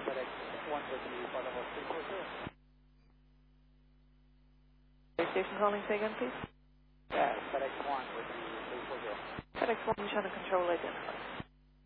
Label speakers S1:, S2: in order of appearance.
S1: FedEx 1 with you, Baltimore 340.
S2: Station calling, say again, please.
S1: Yeah, FedEx 1 with you, 340.
S2: FedEx 1, you trying to control identify.